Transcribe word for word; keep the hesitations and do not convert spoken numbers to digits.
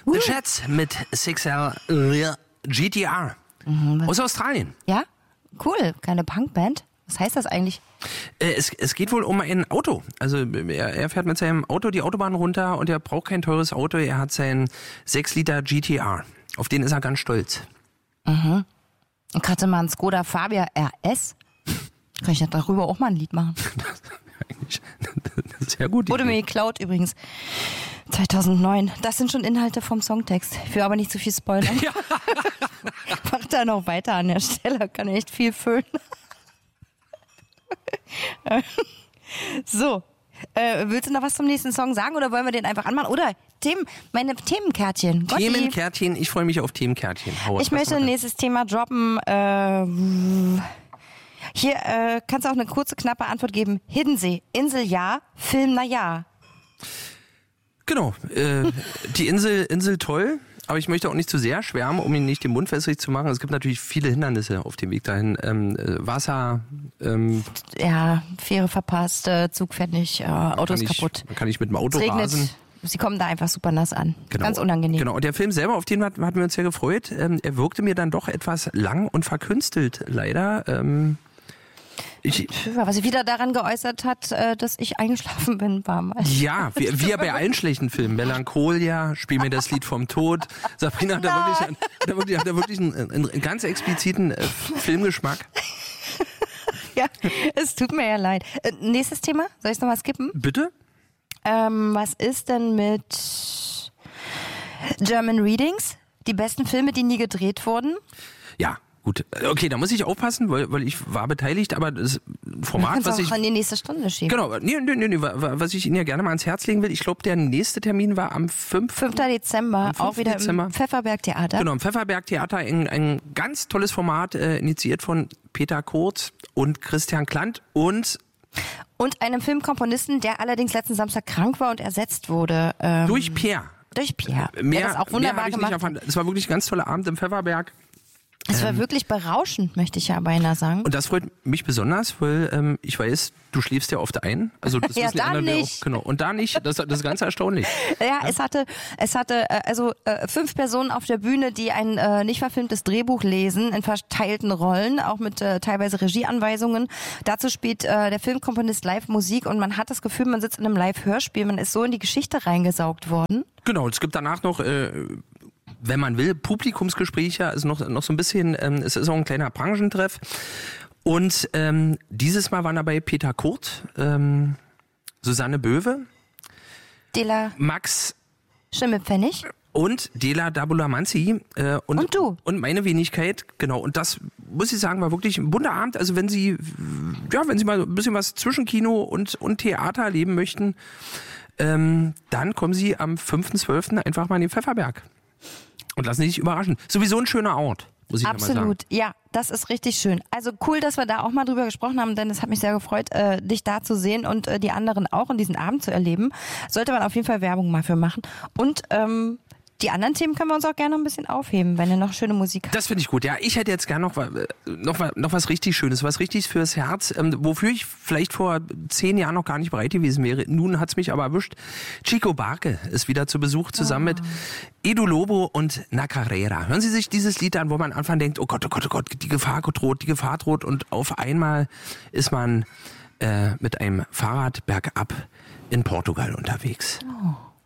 Uh. The Jets mit six L G T R mhm, aus Australien. Ja, cool. Keine Punkband. Was heißt das eigentlich? Äh, es, es geht wohl um ein Auto. Also er, er fährt mit seinem Auto die Autobahn runter und er braucht kein teures Auto. Er hat seinen sechs Liter G T R. Auf den ist er ganz stolz. Mhm. Und gerade mal ein Skoda Fabia R S. Kann ich darüber auch mal ein Lied machen? Eigentlich, das ist ja gut. Wurde mir geklaut übrigens. zweitausendneun. Das sind schon Inhalte vom Songtext. Ich will aber nicht zu viel spoilern. Ja. Mach da noch weiter an der Stelle. Kann echt viel füllen. So. Äh, willst du noch was zum nächsten Song sagen oder wollen wir den einfach anmachen? Oder Themen, meine Themenkärtchen. Gotti. Themenkärtchen, ich freue mich auf Themenkärtchen. Hau ich möchte ein nächstes Thema droppen. Äh, hier äh, kannst du auch eine kurze, knappe Antwort geben. Hiddensee, Insel ja, Film na ja. Genau, äh, die Insel, Insel toll, aber ich möchte auch nicht zu sehr schwärmen, um ihn nicht den Mund wässrig zu machen. Es gibt natürlich viele Hindernisse auf dem Weg dahin. Ähm, Wasser. Ähm, ja, Fähre verpasst, äh, Zug fährt nicht, äh, Auto ist kaputt. Man kann nicht mit dem Auto es regnet. rasen. Sie kommen da einfach super nass an. Genau. Ganz unangenehm. Genau, und der Film selber, auf den hatten wir uns sehr gefreut. Ähm, er wirkte mir dann doch etwas lang und verkünstelt, leider. Ähm, Ich, Was sich wieder daran geäußert hat, dass ich eingeschlafen bin, war mal. Ja, wie, wie bei allen schlechten Filmen. Melancholia, Spiel mir das Lied vom Tod. Sabrina hat da wirklich, hat da wirklich, hat da wirklich einen, einen ganz expliziten äh, Filmgeschmack. Ja, es tut mir ja leid. Äh, nächstes Thema, soll ich es nochmal skippen? Bitte? Ähm, was ist denn mit German Readings? Die besten Filme, die nie gedreht wurden? Ja. Gut, okay, da muss ich aufpassen, weil, weil ich war beteiligt, aber das Format, was auch ich... an die nächste Stunde schieben. Genau, nee, nee, nee, nee, was ich Ihnen ja gerne mal ans Herz legen will, ich glaube, der nächste Termin war am fünften fünften Dezember, auch wieder Dezember. Im Pfefferberg-Theater. Genau, im Pfefferberg-Theater, ein, ein ganz tolles Format, äh, initiiert von Peter Kurz und Christian Klant und... Und einem Filmkomponisten, der allerdings letzten Samstag krank war und ersetzt wurde. Ähm, durch Pierre. Durch Pierre. Mehr, der das auch wunderbar mehr ich gemacht nicht erfahren. Es war wirklich ein ganz toller Abend im Pfefferberg. Es war ähm, wirklich berauschend, möchte ich ja beinahe sagen. Und das freut mich besonders, weil ähm, ich weiß, du schläfst ja oft ein. Also das ja, wissen da andere, nicht. Auch, genau. Und da nicht, das, das ist ganz erstaunlich. Ja, ja, es hatte, es hatte äh, also äh, fünf Personen auf der Bühne, die ein äh, nicht verfilmtes Drehbuch lesen, in verteilten Rollen, auch mit äh, teilweise Regieanweisungen. Dazu spielt äh, der Filmkomponist Live-Musik und man hat das Gefühl, man sitzt in einem Live-Hörspiel, man ist so in die Geschichte reingesaugt worden. Genau, es gibt danach noch... Äh, wenn man will, Publikumsgespräche, also noch, noch so ein bisschen, ähm, es ist auch ein kleiner Branchentreff. Und ähm, dieses Mal waren dabei Peter Kurt, ähm, Susanne Böwe, Dela Max Schimmelpfennig und Dela Dabulamanzi äh, und, und du. Und meine Wenigkeit, genau. Und das, muss ich sagen, war wirklich ein bunter Abend. Also wenn Sie, ja, wenn Sie mal ein bisschen was zwischen Kino und, und Theater erleben möchten, ähm, dann kommen Sie am fünften zwölften einfach mal in den Pfefferberg. Und lassen Sie sich überraschen. Sowieso ein schöner Ort, muss ich Absolut, mal sagen. ja, das ist richtig schön. Also cool, dass wir da auch mal drüber gesprochen haben, denn es hat mich sehr gefreut, äh, dich da zu sehen und äh, die anderen auch und diesen Abend zu erleben. Sollte man auf jeden Fall Werbung mal für machen. Und ähm, die anderen Themen können wir uns auch gerne noch ein bisschen aufheben, wenn ihr noch schöne Musik habt. Das finde ich gut. Ja, ich hätte jetzt gerne noch, noch, noch was richtig Schönes, was richtig fürs Herz, ähm, wofür ich vielleicht vor zehn Jahren noch gar nicht bereit gewesen wäre. Nun hat's mich aber erwischt. Chico Barque ist wieder zu Besuch zusammen oh. mit Edu Lobo und Nacarera. Hören Sie sich dieses Lied an, wo man am Anfang denkt, oh Gott, oh Gott, oh Gott, die Gefahr droht, die Gefahr droht. Und auf einmal ist man äh, mit einem Fahrrad bergab in Portugal unterwegs. Oh.